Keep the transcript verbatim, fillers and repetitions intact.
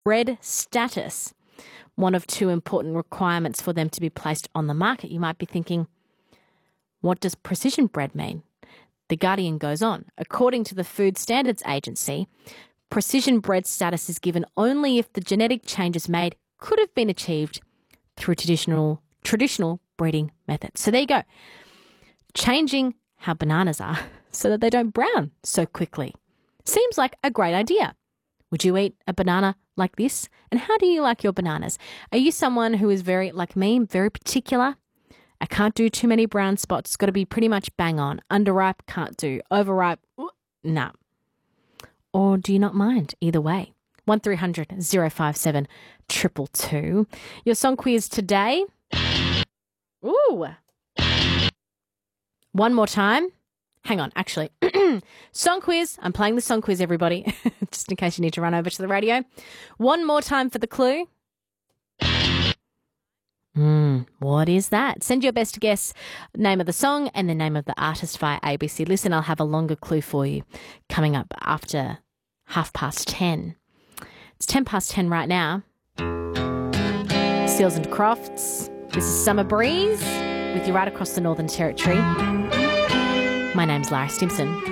bread status, one of two important requirements for them to be placed on the market. You might be thinking, what does precision bread mean? The Guardian goes on. According to the Food Standards Agency, precision bread status is given only if the genetic changes made could have been achieved through traditional traditional breeding methods. So there you go. Changing how bananas are so that they don't brown so quickly. Seems like a great idea. Would you eat a banana like this? And how do you like your bananas? Are you someone who is very, like me, very particular? I can't do too many brown spots. It's got to be pretty much bang on. Underripe, can't do. Overripe, no. Nah. Or do you not mind? Either way. one three hundred oh five seven two two two. Your song quiz today. Ooh. One more time. Hang on, actually. Song quiz. I'm playing the song quiz, everybody, just in case you need to run over to the radio. One more time for the clue. Mm, what is that? Send your best guess, name of the song and the name of the artist via A B C Listen. I'll have a longer clue for you coming up after half past ten. It's ten past ten right now. Seals and Crofts. This is Summer Breeze with you right across the Northern Territory. My name's Lara Stimson.